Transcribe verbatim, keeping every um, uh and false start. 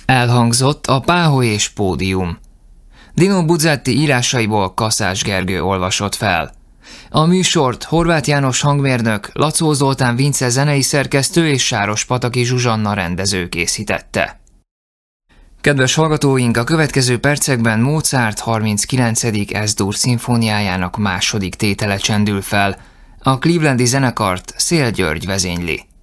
Elhangzott a Páholy és Pódium. Dino Buzzati írásaiból Kaszás Gergő olvasott fel. A műsort Horváth János hangmérnök, Lacó Zoltán Vince zenei szerkesztő és Sárospataki Zsuzsanna rendező készítette. Kedves hallgatóink, a következő percekben Mozart harminckilencedik Es-dur szimfóniájának második tétele csendül fel. A clevelandi zenekart Széll György vezényli.